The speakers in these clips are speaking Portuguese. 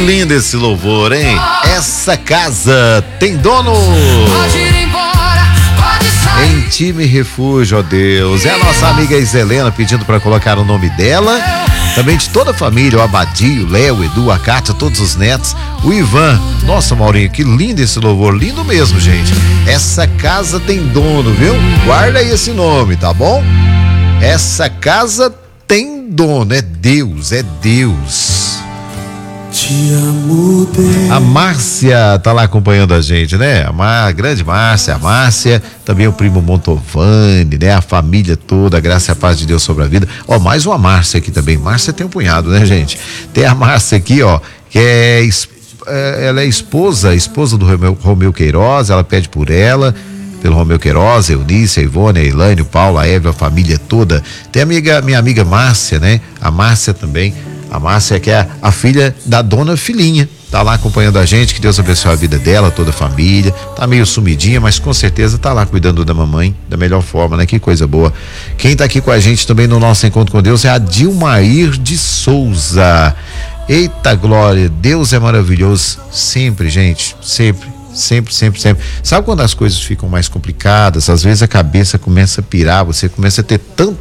lindo esse louvor, hein? Essa casa tem dono. Em time refúgio, ó Deus. É a nossa amiga Iselena pedindo para colocar o nome dela. Também de toda a família, o Abadio, o Léo, o Edu, a Kátia, todos os netos, o Ivan. Nossa, Maurinho, que lindo esse louvor, lindo mesmo, gente. Essa casa tem dono, viu? Guarda aí esse nome, tá bom? Essa casa tem dono, é Deus, é Deus. Te amo, Deus. A Márcia tá lá acompanhando a gente, né? A grande Márcia, também o primo Montovani, né? A família toda, a graça e a paz de Deus sobre a vida. Ó, mais uma Márcia aqui também. Márcia tem um punhado, né, gente? Tem a Márcia aqui, ó, que ela é esposa do Romeu Queiroz, ela pede por ela, pelo Romeu Queiroz, Eunice, a Ivone, a Elaine, o Paulo, a Eva, a família toda. Tem minha amiga Márcia, né? A Márcia também. A Márcia, que é a filha da dona Filinha, tá lá acompanhando a gente, que Deus abençoe a vida dela, toda a família. Tá meio sumidinha, mas com certeza tá lá cuidando da mamãe da melhor forma, né? Que coisa boa. Quem tá aqui com a gente também no nosso encontro com Deus é a Dilmair de Souza. Eita glória, Deus é maravilhoso sempre, gente, sempre. Sabe quando as coisas ficam mais complicadas? Às vezes a cabeça começa a pirar, você começa a ter tanto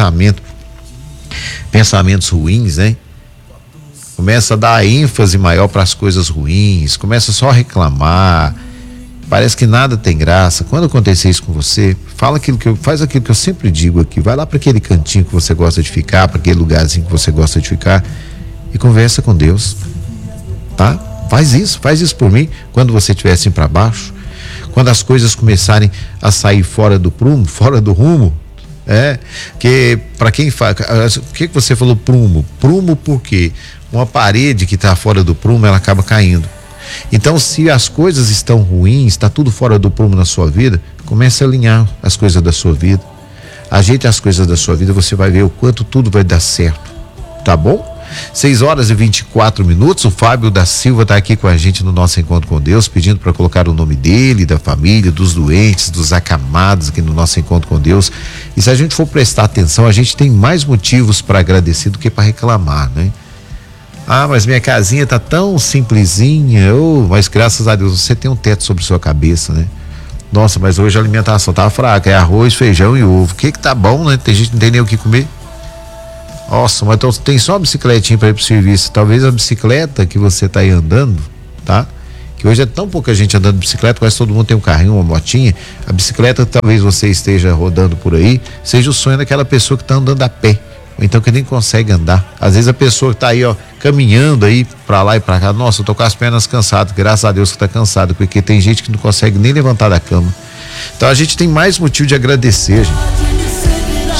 pensamentos ruins, né? Começa a dar ênfase maior para as coisas ruins, começa só a reclamar, parece que nada tem graça. Quando acontecer isso com você, faz aquilo que eu sempre digo aqui, vai lá para aquele cantinho que você gosta de ficar, para aquele lugarzinho que você gosta de ficar e conversa com Deus, tá? Faz isso por mim, quando você estiver assim para baixo, quando as coisas começarem a sair fora do prumo, fora do rumo. Que para quem faz, o que você falou prumo? Prumo porque uma parede que está fora do prumo, ela acaba caindo. Então, se as coisas estão ruins, está tudo fora do prumo na sua vida, comece a alinhar as coisas da sua vida. Ajeite as coisas da sua vida, você vai ver o quanto tudo vai dar certo. Tá bom? 6h24. O Fábio da Silva está aqui com a gente no nosso encontro com Deus, pedindo para colocar o nome dele, da família, dos doentes, dos acamados aqui no nosso encontro com Deus. E se a gente for prestar atenção, a gente tem mais motivos para agradecer do que para reclamar, né? Ah, mas minha casinha tá tão simplesinha. Mas graças a Deus você tem um teto sobre sua cabeça, né? Nossa, mas hoje a alimentação tá fraca, é arroz, feijão e ovo. O que tá bom, né? Tem gente que não tem nem o que comer. Nossa, mas então tem só uma bicicletinha para ir pro serviço. Talvez a bicicleta que você tá aí andando, tá? Que hoje é tão pouca gente andando de bicicleta, quase todo mundo tem um carrinho, uma motinha. A bicicleta que talvez você esteja rodando por aí, seja o sonho daquela pessoa que tá andando a pé, ou então que nem consegue andar. Às vezes a pessoa que tá aí, ó, caminhando aí pra lá e pra cá, nossa, eu tô com as pernas cansadas, graças a Deus que tá cansado, porque tem gente que não consegue nem levantar da cama. Então a gente tem mais motivo de agradecer, gente.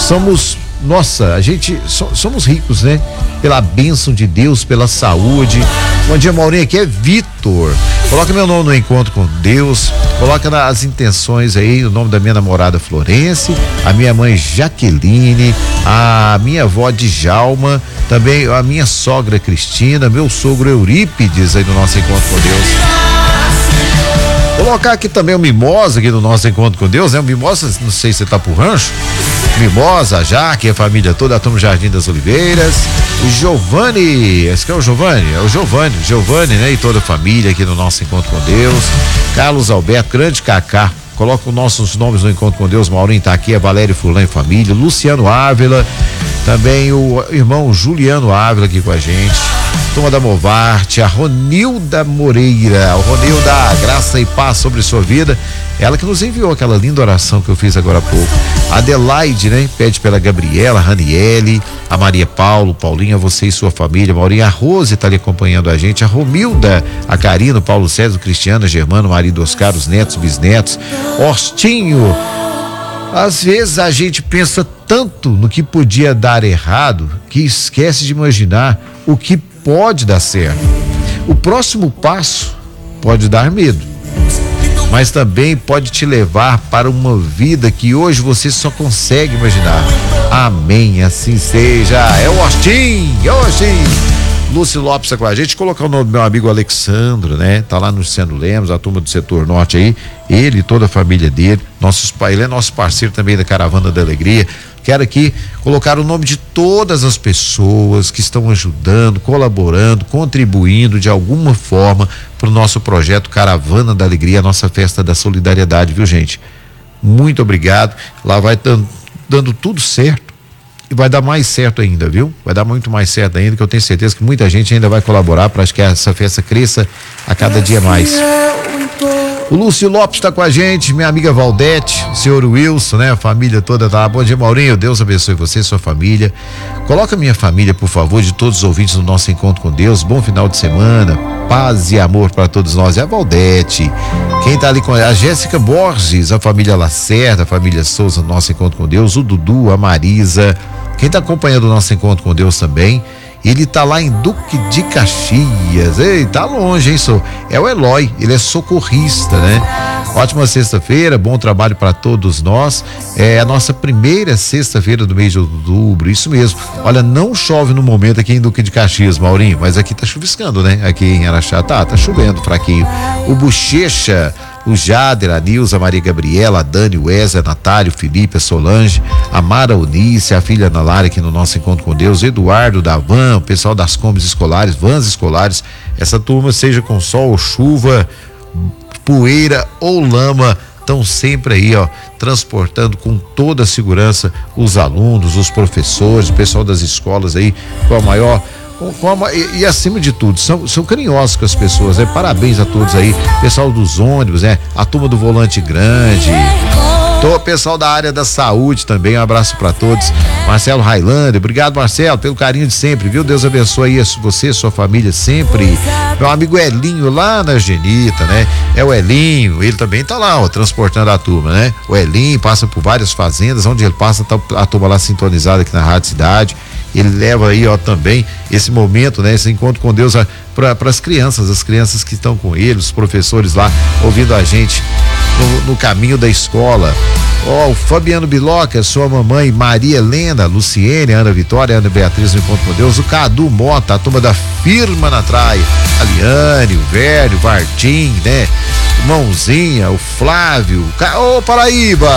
Somos ricos, né? Pela bênção de Deus, pela saúde. Bom dia, Maurinho, aqui é Vitor. Coloca meu nome no encontro com Deus, coloca as intenções aí, o nome da minha namorada Florence, a minha mãe Jaqueline, a minha avó Djalma, também a minha sogra Cristina, meu sogro Eurípides aí no nosso encontro com Deus. Colocar aqui também o Mimosa aqui no nosso encontro com Deus, né? O Mimosa, não sei se você tá pro rancho. Mimosa, Jaque, a família toda, a turma Jardim das Oliveiras, o Giovanni, esse que é o Giovanni? É o Giovanni, né? E toda a família aqui no nosso encontro com Deus. Carlos Alberto, grande Cacá, coloca os nossos nomes no encontro com Deus. Maurinho tá aqui, a Valério Furlan e família, Luciano Ávila, também o irmão Juliano Ávila aqui com a gente. Turma da Movarte, a Ronilda Moreira, o Ronilda, graça e paz sobre sua vida, ela que nos enviou aquela linda oração que eu fiz agora há pouco. A Adelaide, né? Pede pela Gabriela, a Raniele, a Maria Paulinha, você e sua família, Maurinho, a Rose tá ali acompanhando a gente, a Romilda, a Karina, o Paulo César, o Cristiano, a Germano, o marido Oscar, os netos, bisnetos, Ostinho. Às vezes a gente pensa tanto no que podia dar errado que esquece de imaginar o que pode dar certo. O próximo passo pode dar medo, mas também pode te levar para uma vida que hoje você só consegue imaginar. Amém, assim seja. É o Austin. Lúcio Lopes tá com a gente, colocar o nome do meu amigo Alexandro, né? Tá lá no Luciano Lemos, a turma do setor norte aí, ele e toda a família dele, ele é nosso parceiro também da Caravana da Alegria. Quero aqui colocar o nome de todas as pessoas que estão ajudando, colaborando, contribuindo de alguma forma para o nosso projeto Caravana da Alegria, a nossa festa da solidariedade, viu, gente? Muito obrigado. Lá vai dando tudo certo e vai dar mais certo ainda, viu? Vai dar muito mais certo ainda, que eu tenho certeza que muita gente ainda vai colaborar para que essa festa cresça a cada dia mais. O Lúcio Lopes está com a gente, minha amiga Valdete, o senhor Wilson, né? A família toda tá lá. Bom dia, Maurinho. Deus abençoe você e sua família. Coloca minha família, por favor, de todos os ouvintes do nosso encontro com Deus. Bom final de semana, paz e amor para todos nós. É a Valdete. Quem tá ali com a Jéssica Borges, a família Lacerda, a família Souza, no nosso encontro com Deus. O Dudu, a Marisa. Quem tá acompanhando o nosso encontro com Deus também. Ele tá lá em Duque de Caxias. Ei, tá longe, hein, só? É o Eloy, ele é socorrista, né? Ótima sexta-feira, bom trabalho para todos nós. É a nossa primeira sexta-feira do mês de outubro, isso mesmo. Olha, não chove no momento aqui em Duque de Caxias, Maurinho, mas aqui tá chuviscando, né? Aqui em Araxá tá chovendo fraquinho. O Bochecha, o Jader, a Nilza, a Maria Gabriela, a Dani, o Wesley, a Natália, o Felipe, a Solange, a Mara Eunice, a filha Ana Lara aqui no nosso encontro com Deus, Eduardo da Van, o pessoal das combis escolares, vans escolares, essa turma, seja com sol ou chuva, poeira ou lama, estão sempre aí, ó, transportando com toda a segurança os alunos, os professores, o pessoal das escolas aí, com a maior... E acima de tudo, são carinhosos com as pessoas, né? Parabéns a todos aí, pessoal dos ônibus, né? A turma do volante grande, o pessoal da área da saúde também, um abraço para todos. Marcelo Highlander, obrigado, Marcelo, pelo carinho de sempre, viu? Deus abençoe aí você, sua família sempre. Meu amigo Elinho lá na Genita, né? É o Elinho, ele também tá lá, ó, transportando a turma, né? O Elinho passa por várias fazendas, onde ele passa, tá a turma lá sintonizada aqui na Rádio Cidade. Ele leva aí, ó, também esse momento, né? Esse encontro com Deus para as crianças que estão com ele, os professores lá ouvindo a gente no caminho da escola. Ó, o Fabiano Biloca, sua mamãe Maria Helena, Luciene, Ana Vitória, Ana Beatriz no encontro com Deus, o Cadu Mota, a turma da Firma na Traia, a Liane, o Velho, o Vartim, né? O Mãozinha, o Flávio, ô Paraíba!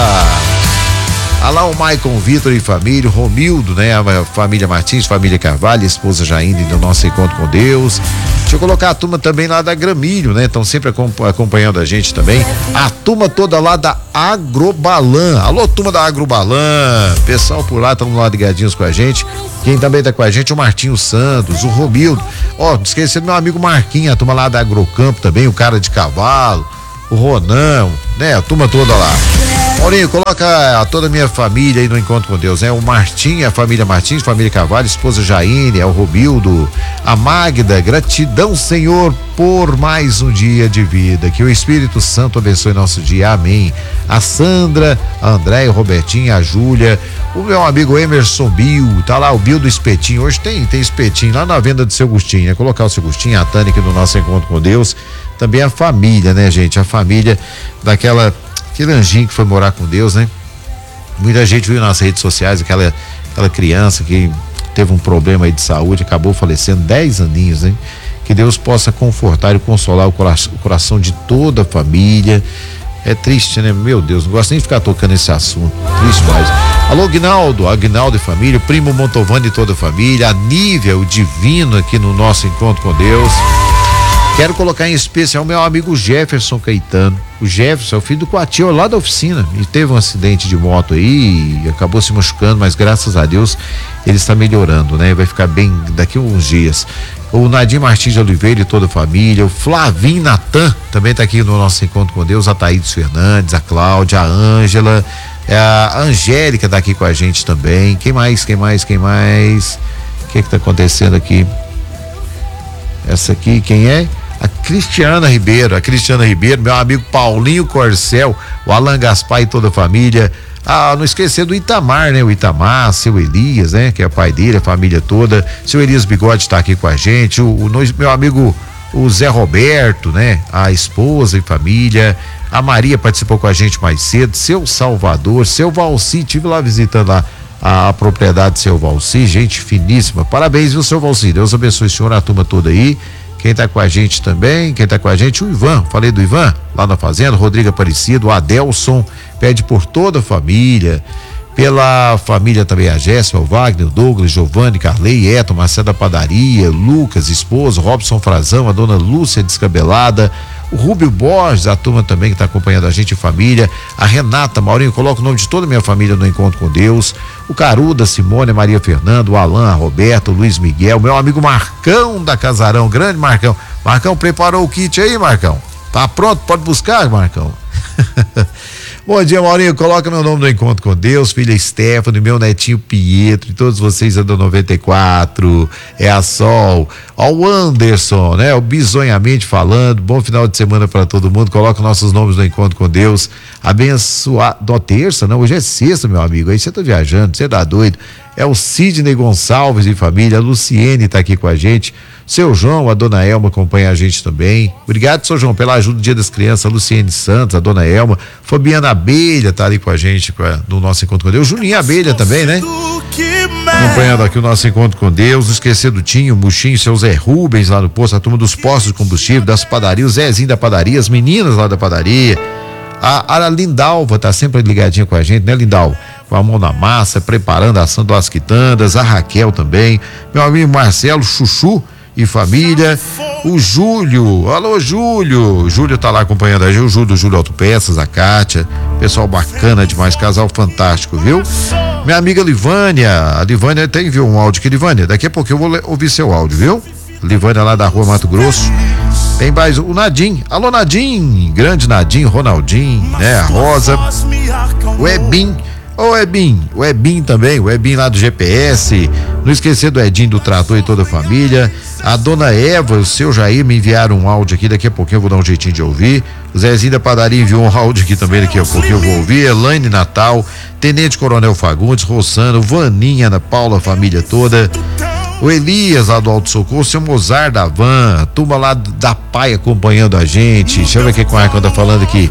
Alá o Maicon Vitor e família, o Romildo, né? A família Martins, família Carvalho, a esposa Jaine do nosso encontro com Deus. Deixa eu colocar a turma também lá da Gramilho, né? Estão sempre acompanhando a gente também. A turma toda lá da Agrobalan. Alô, turma da Agrobalan. Pessoal por lá, estão lá ligadinhos com a gente. Quem também tá com a gente é o Martinho Santos, o Romildo. Ó, não esquecendo meu amigo Marquinhos, a turma lá da Agrocampo também, o cara de cavalo, o Ronan, né? A turma toda lá. Maurinho, coloca toda a minha família aí no encontro com Deus, né? O Martim, a família Martins, família Carvalho, esposa Jaine, é o Romildo, a Magda, gratidão, Senhor, por mais um dia de vida, que o Espírito Santo abençoe nosso dia, amém. A Sandra, a Andréia, o Robertinho, a Júlia, o meu amigo Emerson Bill, tá lá o Bill do Espetinho, hoje tem espetinho lá na venda do Seu Gustinho, né? Colocar o Seu Gustinho, a Tânia aqui no nosso encontro com Deus, também a família, né, gente? A família aquele anjinho que foi morar com Deus, né? Muita gente viu nas redes sociais aquela criança que teve um problema aí de saúde, acabou falecendo, 10 aninhos, né? Que Deus possa confortar e consolar o coração de toda a família. É triste, né? Meu Deus, não gosto nem de ficar tocando esse assunto, triste mais. Alô, Aguinaldo e família, o primo Montovani e toda a família, a Nívia, o Divino aqui no nosso encontro com Deus. Quero colocar em especial meu amigo Jefferson Caetano. O Jefferson é o filho do Coatil, lá da oficina. Ele teve um acidente de moto aí e acabou se machucando, mas graças a Deus ele está melhorando, né? Vai ficar bem daqui a uns dias. O Nadim Martins de Oliveira e toda a família. O Flavinho Natan também está aqui no nosso encontro com Deus. A Thaídes Fernandes, a Cláudia, a Ângela, a Angélica está aqui com a gente também. Quem mais? O que está acontecendo aqui? Essa aqui, quem é? A Cristiana Ribeiro, meu amigo Paulinho Corcel, o Alan Gaspar e toda a família. Não esquecer do Itamar, né? O Itamar, seu Elias, né? Que é o pai dele, a família toda. Seu Elias Bigode está aqui com a gente. Meu amigo, o Zé Roberto, né? A esposa e família. A Maria participou com a gente mais cedo. Seu Salvador, seu Valci, estive lá visitando lá a propriedade seu Valci, gente finíssima. Parabéns, viu, seu Valci? Deus abençoe o senhor, a turma toda aí. Quem tá com a gente também, o Ivan, falei do Ivan, lá na fazenda, Rodrigo Aparecido, o Adelson, pede por toda a família, pela família também a Jéssica, o Wagner, o Douglas, Giovanni, Carley, Eto, Marcelo da Padaria, Lucas, esposo, Robson Frazão, a dona Lúcia Descabelada, o Rubio Borges, a turma também que está acompanhando a gente, família, a Renata, Maurinho, coloca o nome de toda a minha família no Encontro com Deus, o Caruda, Simone, a Maria Fernanda, o Alan, a Roberto, o Luiz Miguel, meu amigo Marcão da Casarão, grande Marcão. Marcão, preparou o kit aí, Marcão? Tá pronto? Pode buscar, Marcão? Bom dia, Maurinho, coloca meu nome no Encontro com Deus, filha Stephanie, meu netinho Pietro, e todos vocês da 94, é a Sol, ó o Anderson, né, o Bizonhamente falando, bom final de semana para todo mundo, coloca nossos nomes no Encontro com Deus, abençoado, terça, não, hoje é sexta, meu amigo, aí você tá viajando, você tá doido, é o Sidney Gonçalves e família, a Luciene tá aqui com a gente, seu João, a dona Elma acompanha a gente também. Obrigado, seu João, pela ajuda do Dia das Crianças, a Luciene Santos, a dona Elma, Fabiana Abelha tá ali com a gente no nosso Encontro com Deus, Juninho Abelha também, né? Acompanhando aqui o nosso Encontro com Deus, não esquecer do Tinho, Buchinho, seu Zé Rubens lá no posto, a turma dos postos de combustível, das padarias, o Zezinho da padaria, as meninas lá da padaria, a Lindalva tá sempre ligadinha com a gente, né, Lindalva? Com a mão na massa, preparando a ação das quitandas, a Raquel também, meu amigo Marcelo, Chuchu e família, o Júlio, alô Júlio, o Júlio tá lá acompanhando a gente, o Júlio Autopeças, a Kátia, pessoal bacana demais, casal fantástico, viu? Minha amiga Livânia, a Livânia até enviou um áudio aqui, Livânia, daqui a pouco eu vou ouvir seu áudio, viu? Livânia lá da rua Mato Grosso, tem mais o Nadim, alô Nadim, grande Nadim, Ronaldinho, né, a Rosa, o Ebim, o Ebim também, o Ebim lá do GPS, não esquecer do Edinho do Trator e toda a família, a dona Eva, o seu Jair me enviaram um áudio aqui, daqui a pouquinho eu vou dar um jeitinho de ouvir, o Zezinho da Padaria enviou um áudio aqui também, daqui a pouquinho eu vou ouvir, Elaine Natal, Tenente Coronel Fagundes, Rossano, Vaninha, Ana Paula, a família toda, o Elias lá do Alto Socorro, o seu Mozart da Van, a turma lá da Pai acompanhando a gente, deixa eu ver o que o Marcão tá falando aqui.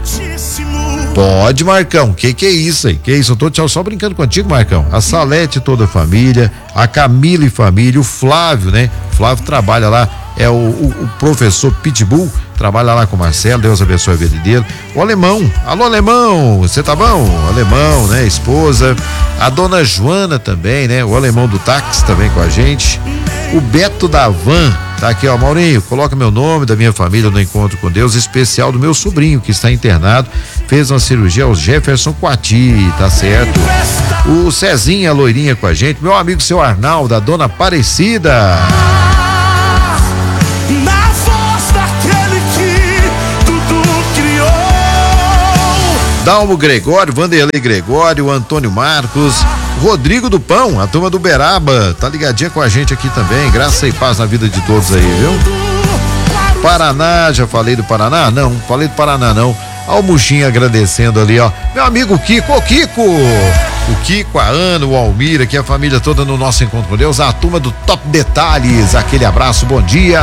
Pode, Marcão, que é isso aí? Que é isso? Eu tô só brincando contigo, Marcão. A Salete e toda a família, a Camila e família, o Flávio, né? O Flávio trabalha lá, é o professor Pitbull, trabalha lá com o Marcelo, Deus abençoe a vida dele. O Alemão, alô Alemão, você tá bom? Alemão, né? Esposa, a dona Joana também, né? O Alemão do táxi também com a gente. O Beto da Van, tá aqui, ó, Maurinho, coloca meu nome, da minha família no Encontro com Deus, especial do meu sobrinho que está internado, fez uma cirurgia, o Jefferson Coati, tá certo? O Cezinha, a loirinha com a gente, meu amigo seu Arnaldo, a dona Aparecida. Na voz daquele que tudo criou. Dalmo Gregório, Vanderlei Gregório, Antônio Marcos, Rodrigo do Pão, a turma do Beraba, tá ligadinha com a gente aqui também, graça e paz na vida de todos aí, viu? Paraná, já falei do Paraná? Não, falei do Paraná não. Ó o Muxinha agradecendo ali, ó, meu amigo Kiko, o Kiko, a Ana, o Almir, aqui a família toda no nosso Encontro com Deus, a turma do Top Detalhes, aquele abraço, bom dia.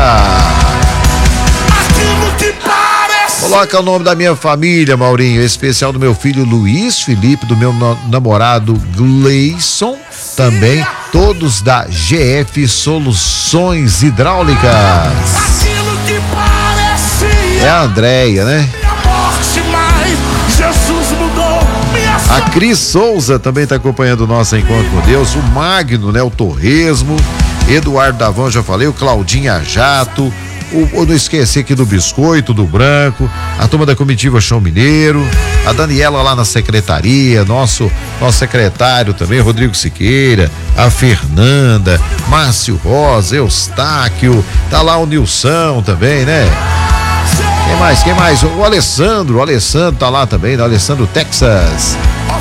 Coloca o nome da minha família, Maurinho, especial do meu filho Luiz Felipe, do meu namorado Gleison, também todos da GF Soluções Hidráulicas. É a Andréia, né? A Cris Souza também está acompanhando o nosso Encontro com Deus, o Magno, né? O Torresmo, Eduardo Davão, já falei, o Claudinha Jato, não esquecer aqui do Biscoito, do Branco, a turma da comitiva Chão Mineiro, a Daniela lá na secretaria, nosso secretário também, Rodrigo Siqueira, a Fernanda, Márcio Rosa, Eustáquio, tá lá o Nilson também, né? Quem mais? O Alessandro tá lá também, o Alessandro Texas.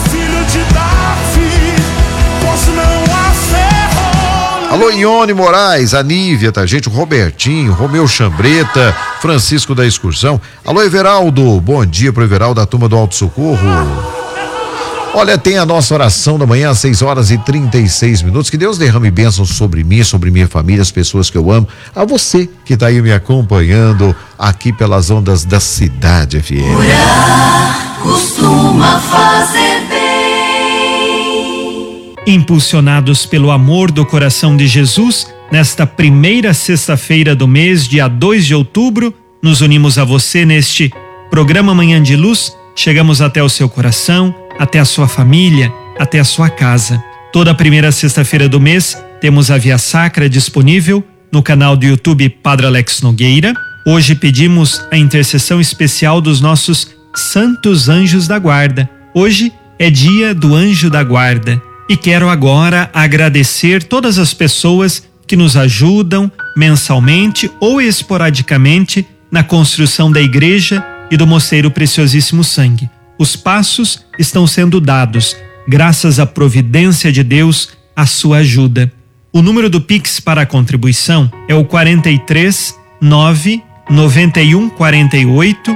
Alô, Ione Moraes, a Nívia, tá, gente? O Robertinho, Romeu Chambreta, Francisco da Excursão. Alô, Everaldo, bom dia pro Everaldo, da turma do Alto Socorro. Olha, tem a nossa oração da manhã às 6h36. Que Deus derrame bênçãos sobre mim, sobre minha família, as pessoas que eu amo. A você que tá aí me acompanhando aqui pelas ondas da Cidade FM. Orar costuma fazer bem. Impulsionados pelo amor do coração de Jesus, nesta primeira sexta-feira do mês, dia 2 de outubro, nos unimos a você neste programa Manhã de Luz. Chegamos até o seu coração, até a sua família, até a sua casa. Toda primeira sexta-feira do mês temos a Via Sacra disponível no canal do YouTube Padre Alex Nogueira. Hoje pedimos a intercessão especial dos nossos santos anjos da guarda. Hoje é dia do anjo da guarda e quero agora agradecer todas as pessoas que nos ajudam mensalmente ou esporadicamente na construção da igreja e do Mosteiro Preciosíssimo Sangue. Os passos estão sendo dados, graças à providência de Deus, a sua ajuda. O número do Pix para a contribuição é o 43 9 91 48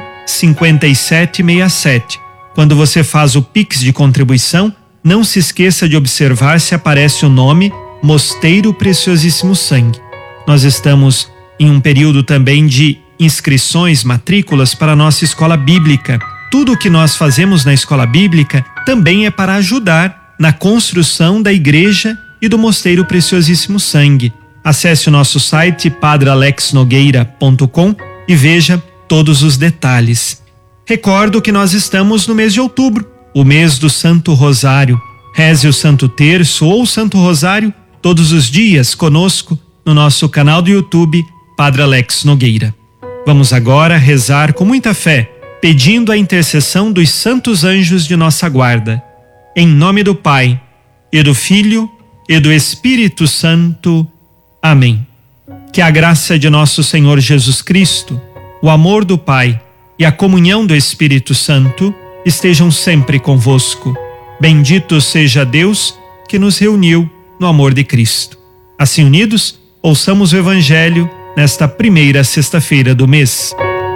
57 67. Quando você faz o Pix de contribuição, não se esqueça de observar se aparece o nome Mosteiro Preciosíssimo Sangue. Nós estamos em um período também de inscrições, matrículas para a nossa escola bíblica. Tudo o que nós fazemos na escola bíblica também é para ajudar na construção da igreja e do Mosteiro Preciosíssimo Sangue. Acesse o nosso site padrealexnogueira.com e veja todos os detalhes. Recordo que nós estamos no mês de outubro, o mês do Santo Rosário. Reze o Santo Terço ou o Santo Rosário todos os dias conosco no nosso canal do YouTube Padre Alex Nogueira. Vamos agora rezar com muita fé, pedindo a intercessão dos santos anjos de nossa guarda. Em nome do Pai, e do Filho, e do Espírito Santo. Amém. Que a graça de nosso Senhor Jesus Cristo, o amor do Pai e a comunhão do Espírito Santo estejam sempre convosco. Bendito seja Deus que nos reuniu no amor de Cristo. Assim unidos, ouçamos o Evangelho nesta primeira sexta-feira do mês.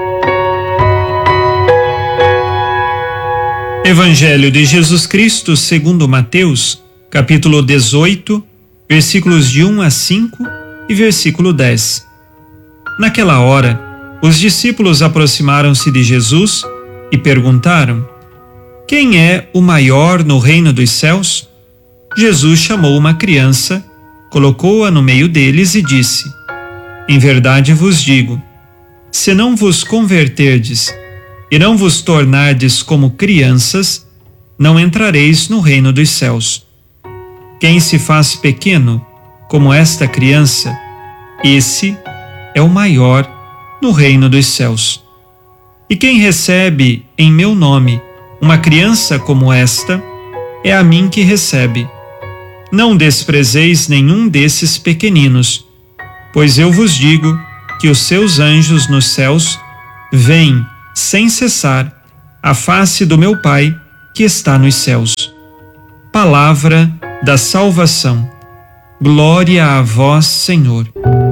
Evangelho de Jesus Cristo segundo Mateus, capítulo 18, versículos de 1 a 5 e versículo 10. Naquela hora, os discípulos aproximaram-se de Jesus e perguntaram: quem é o maior no reino dos céus? Jesus chamou uma criança, colocou-a no meio deles e disse: em verdade vos digo, se não vos converterdes e não vos tornardes como crianças, não entrareis no reino dos céus. Quem se faz pequeno, como esta criança, esse é o maior no reino dos céus. E quem recebe em meu nome uma criança como esta, é a mim que recebe. Não desprezeis nenhum desses pequeninos, pois eu vos digo que os seus anjos nos céus veem sem cessar a face do meu Pai que está nos céus. Palavra da salvação. Glória a vós, Senhor.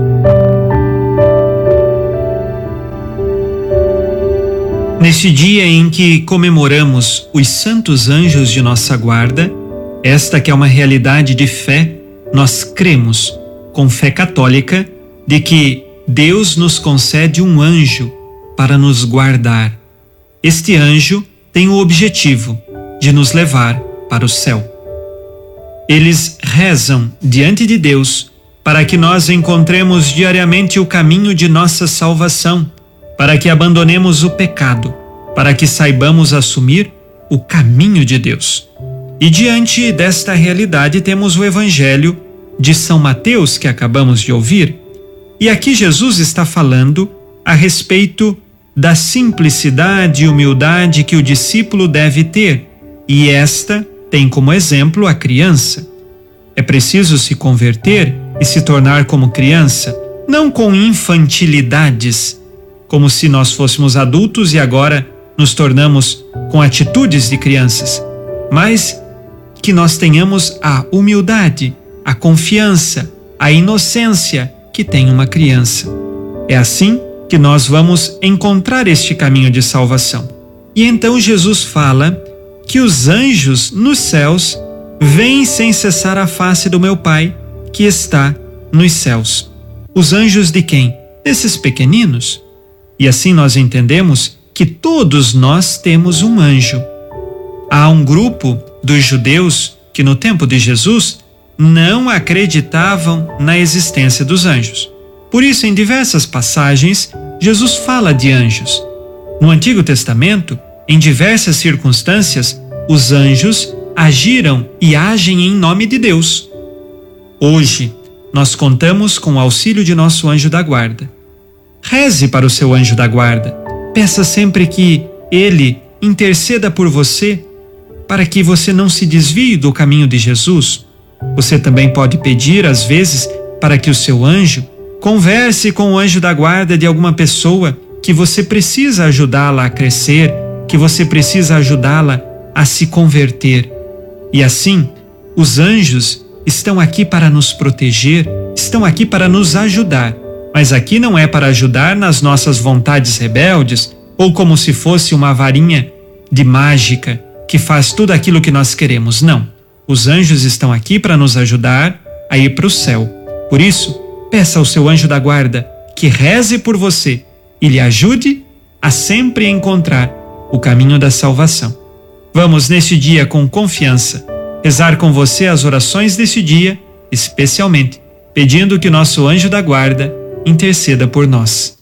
Neste dia em que comemoramos os santos anjos de nossa guarda, esta que é uma realidade de fé, nós cremos, com fé católica, de que Deus nos concede um anjo para nos guardar. Este anjo tem o objetivo de nos levar para o céu. Eles rezam diante de Deus para que nós encontremos diariamente o caminho de nossa salvação, para que abandonemos o pecado, para que saibamos assumir o caminho de Deus. E diante desta realidade temos o Evangelho de São Mateus que acabamos de ouvir. E aqui Jesus está falando a respeito da simplicidade e humildade que o discípulo deve ter, e esta tem como exemplo a criança. É preciso se converter e se tornar como criança, não com infantilidades, como se nós fôssemos adultos e agora nos tornamos com atitudes de crianças, mas que nós tenhamos a humildade, a confiança, a inocência que tem uma criança. É assim que nós vamos encontrar este caminho de salvação. E então Jesus fala que os anjos nos céus veem sem cessar a face do meu Pai que está nos céus. Os anjos de quem? Desses pequeninos. E assim nós entendemos que todos nós temos um anjo. Há um grupo dos judeus que no tempo de Jesus não acreditavam na existência dos anjos. Por isso, em diversas passagens, Jesus fala de anjos. No Antigo Testamento, em diversas circunstâncias, os anjos agiram e agem em nome de Deus. Hoje, nós contamos com o auxílio de nosso anjo da guarda. Reze para o seu anjo da guarda. Peça sempre que ele interceda por você, para que você não se desvie do caminho de Jesus. Você também pode pedir, às vezes, para que o seu anjo converse com o anjo da guarda de alguma pessoa que você precisa ajudá-la a crescer, que você precisa ajudá-la a se converter. E assim, os anjos estão aqui para nos proteger, estão aqui para nos ajudar. Mas aqui não é para ajudar nas nossas vontades rebeldes ou como se fosse uma varinha de mágica que faz tudo aquilo que nós queremos. Não. Os anjos estão aqui para nos ajudar a ir para o céu. Por isso, peça ao seu anjo da guarda que reze por você e lhe ajude a sempre encontrar o caminho da salvação. Vamos, neste dia, com confiança, rezar com você as orações desse dia, especialmente pedindo que nosso anjo da guarda interceda por nós.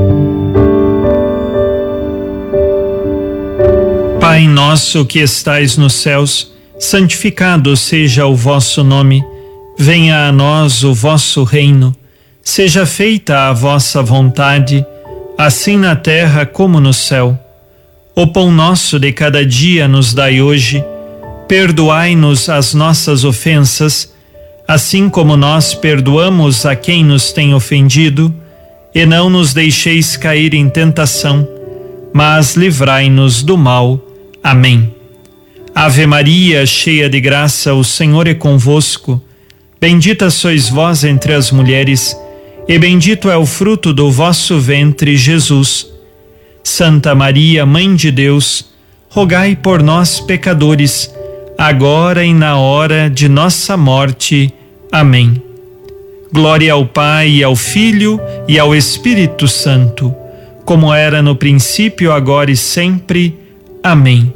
Pai nosso que estais nos céus, santificado seja o vosso nome. Venha a nós o vosso reino. Seja feita a vossa vontade, assim na terra como no céu. O pão nosso de cada dia nos dai hoje. Perdoai-nos as nossas ofensas, assim como nós perdoamos a quem nos tem ofendido, e não nos deixeis cair em tentação, mas livrai-nos do mal. Amém. Ave Maria, cheia de graça, o Senhor é convosco. Bendita sois vós entre as mulheres, e bendito é o fruto do vosso ventre, Jesus. Santa Maria, Mãe de Deus, rogai por nós, pecadores, agora e na hora de nossa morte. Amém. Glória ao Pai, e ao Filho e ao Espírito Santo, como era no princípio, agora e sempre. Amém.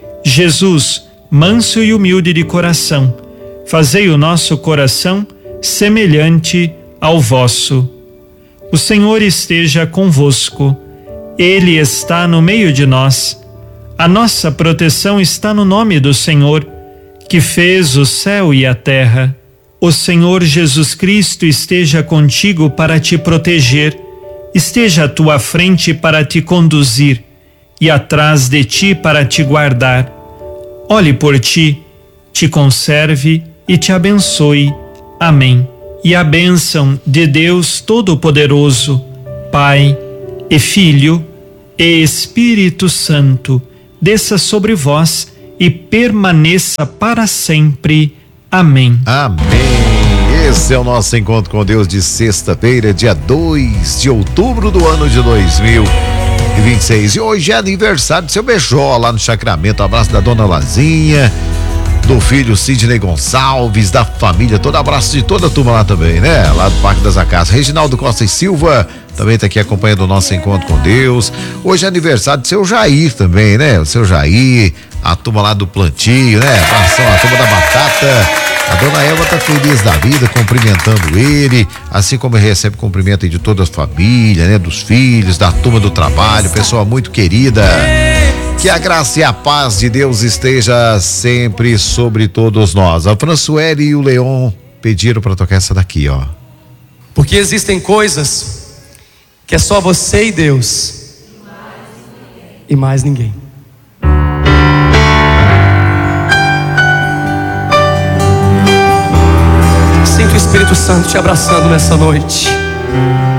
Jesus, manso e humilde de coração, fazei o nosso coração semelhante ao vosso. O Senhor esteja convosco. Ele está no meio de nós. A nossa proteção está no nome do Senhor, que fez o céu e a terra. O Senhor Jesus Cristo esteja contigo para te proteger, esteja à tua frente para te conduzir e atrás de ti para te guardar. Olhe por ti, te conserve e te abençoe. Amém. E a bênção de Deus Todo-Poderoso, Pai e Filho e Espírito Santo, desça sobre vós e permaneça para sempre. Amém. Amém. Esse é o nosso encontro com Deus de sexta-feira, dia 2 de outubro do ano de 2026. E hoje é aniversário do seu Bejó lá no Sacramento. Um abraço da dona Lazinha, do filho Sidney Gonçalves, da família toda. Abraço de toda a turma lá também, né? Lá do Parque das Acácias. Reginaldo Costa e Silva também tá aqui acompanhando o nosso encontro com Deus. Hoje é aniversário do seu Jair também, né? O seu Jair, a turma lá do plantio, né? Abração, a turma da batata. A dona Elma tá feliz da vida, cumprimentando ele, assim como ele recebe cumprimento aí de toda a família, né? Dos filhos, da turma do trabalho, pessoa muito querida. Que a graça e a paz de Deus esteja sempre sobre todos nós. A Françoele e o Leon pediram para tocar essa daqui, ó. Porque existem coisas que é só você e Deus e mais ninguém. Sinto o Espírito Santo te abraçando nessa noite.